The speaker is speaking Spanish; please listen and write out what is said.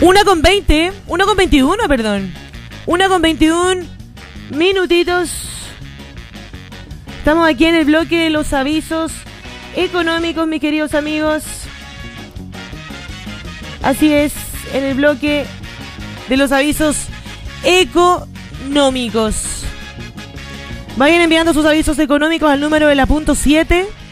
1:21, perdón. 1:21 minutitos. Estamos aquí en el bloque de los avisos económicos, mis queridos amigos. Así es, en el bloque de los avisos económicos. Vayan enviando sus avisos económicos al número de la punto 7